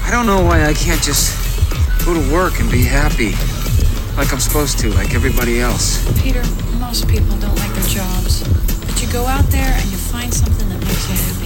I don't know why I can't just go to work and be happy. Like I'm supposed to, like everybody else. Peter, most people don't like their jobs. But you go out there and you find something that makes you happy.